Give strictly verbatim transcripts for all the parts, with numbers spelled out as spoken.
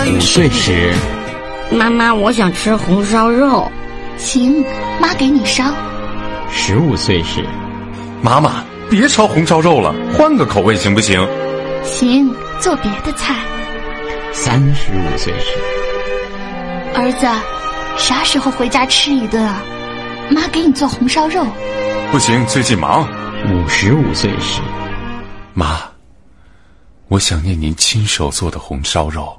五岁时， 妈妈，我想吃红烧肉。 行，妈给你烧。 十五岁时， 妈妈，别烧红烧肉了，换个口味行不行？ 行，做别的菜。 三十五岁时， 儿子，啥时候回家吃一顿啊？妈给你做红烧肉。 不行，最近忙。 五十五岁时， 妈，我想念您亲手做的红烧肉。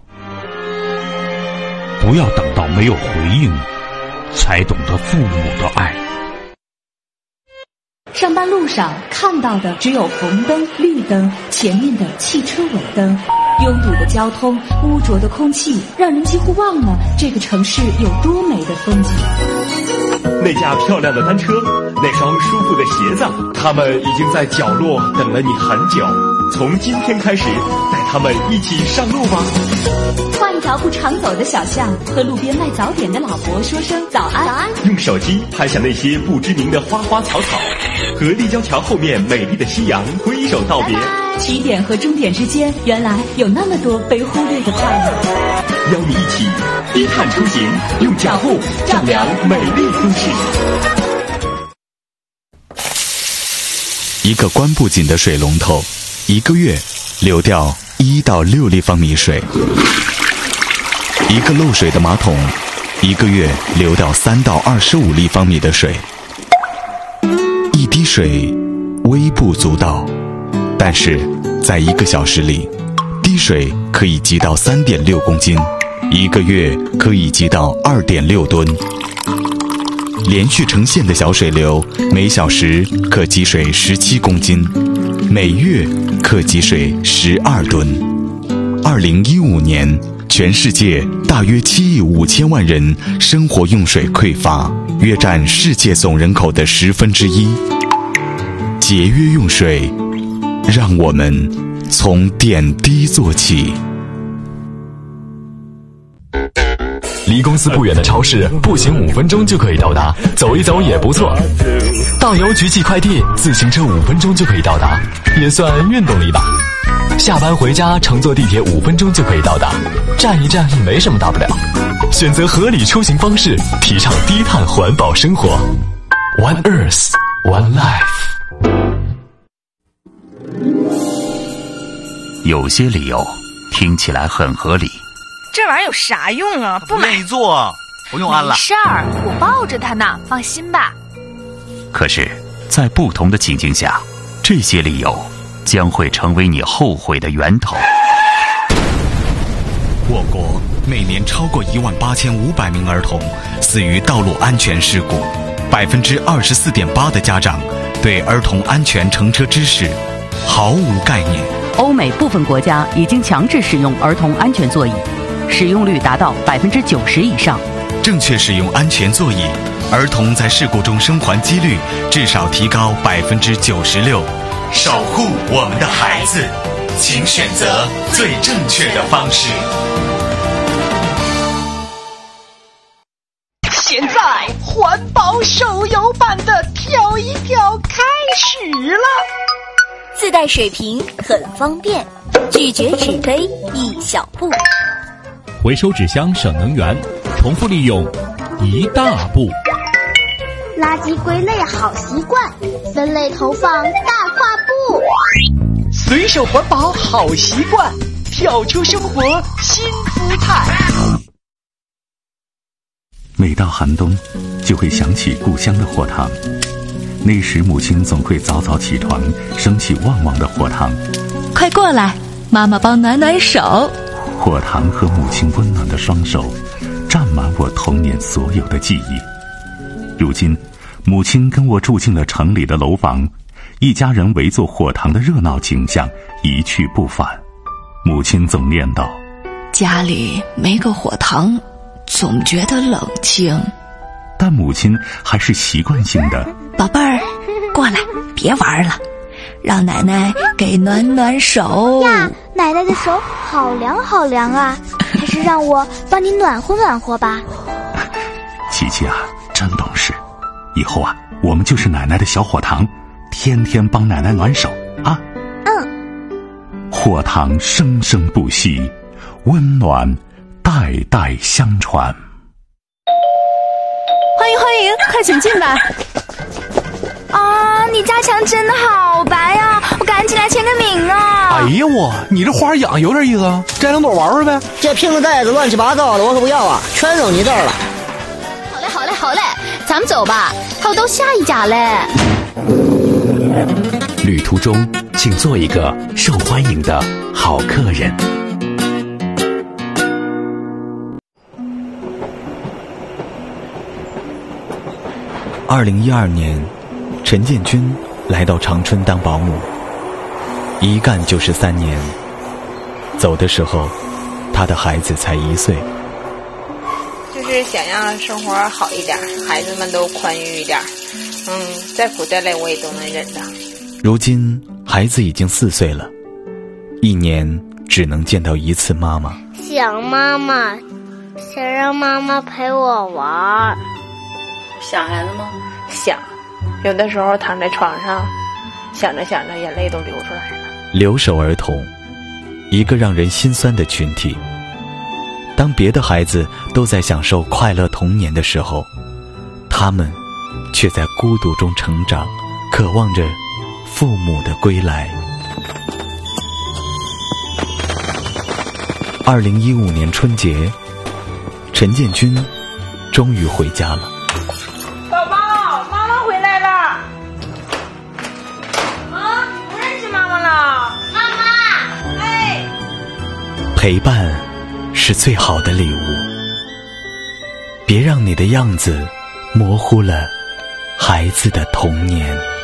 不要等到没有回应，才懂得父母的爱。 上班路上看到的只有红灯、绿灯，前面的汽车尾灯。拥堵的交通，污浊的空气，让人几乎忘了这个城市有多美的风景。 那架漂亮的单车，那双舒服的鞋子，他们已经在角落等了你很久。从今天开始，带他们一起上路吧。 换一条不常走的小巷，和路边卖早点的老伯说声早安。早安。 用手机拍下那些不知名的花花草草，和立交桥后面美丽的夕阳挥手道别。 起点和终点之间，原来有那么多被忽略的快乐。 邀你一起低碳出行，用脚步丈量美丽都市。 一个关不紧的水龙头，一个月流掉一到六立方米水；一个漏水的马桶，一个月流掉三到二十五立方米的水。一滴水微不足道，但是在一个小时里，滴水可以积到三点六公斤，一个月可以积到二点六吨。连续成线的小水流，每小时可积水十七公斤，每月可积水十二吨。二零一五年，全世界大约七亿五千万人生活用水匮乏，约占世界总人口的十分之一。节约用水，让我们从点滴做起。 离公司不远的超市，步行五分钟就可以到达，走一走也不错。到邮局寄快递，自行车五分钟就可以到达，也算运动力吧。下班回家乘坐地铁五分钟就可以到达，站一站也没什么大不了。选择合理出行方式，提倡低碳环保生活。One Earth, One Life。 有些理由听起来很合理。 这玩意儿有啥用啊？不愿意做，不用安了。 没事儿，我抱着它呢，放心吧。 可是，在不同的情境下，这些理由将会成为你后悔的源头。 我国每年超过一万八千五百名儿童死于道路安全事故，百分之二十四点八的家长对儿童安全乘车知识毫无概念。 欧美部分国家已经强制使用儿童安全座椅，使用率达到百分之九十以上。 正确使用安全座椅，儿童在事故中生还几率至少提高百分之九十六。守护我们的孩子，请选择最正确的方式。 现在环保手游版的跳一跳开始了， 自带水瓶很方便，拒绝纸杯一小步， 回收纸箱省能源，重复利用一大步。 垃圾归类好习惯，分类投放大跨步。 随手环保好习惯，跳出生活新姿态。 每到寒冬，就会想起故乡的火塘。那时母亲总会早早起床，升起旺旺的火塘。 快过来，妈妈帮暖暖手。 火塘和母亲温暖的双手，占满我童年所有的记忆。如今，母亲跟我住进了城里的楼房，一家人围坐火塘的热闹景象一去不返。母亲总念叨： 家里没个火塘，总觉得冷清。 但母亲还是习惯性的： 宝贝儿，过来，别玩了，让奶奶给暖暖手呀。奶奶的手好凉好凉啊，还是让我帮你暖和暖和吧。 琪琪啊，真懂事，以后啊，我们就是奶奶的小火塘，天天帮奶奶暖手啊。 嗯。 火塘生生不息，温暖代代相传。 欢迎欢迎，快请进吧。 啊，你家墙真的好白呀！我赶紧来签个名啊！ 哎呀我，你这花养有点意思啊，摘两朵玩玩呗。 这瓶子袋子乱七八糟的，我可不要啊，全扔你这儿了。 好嘞好嘞好嘞，咱们走吧，还有到下一家嘞。 旅途中，请做一个受欢迎的好客人。 二零一二年，陈建军来到长春当保姆，一干就是三年。走的时候，他的孩子才一岁。 就是想让生活好一点，孩子们都宽裕一点，嗯，再苦再累我也都能忍的。 如今孩子已经四岁了，一年只能见到一次妈妈。 想妈妈，想让妈妈陪我玩。 想孩子吗？想，有的时候躺在床上，想着想着眼泪都流出来了。 留守儿童，一个让人心酸的群体。当别的孩子都在享受快乐童年的时候，他们却在孤独中成长，渴望着父母的归来。二零一五年春节，陈建军终于回家了。 宝宝，妈妈回来了。啊，你不认识妈妈了？ 妈妈， 哎， 陪伴是最好的礼物，别让你的样子模糊了孩子的童年。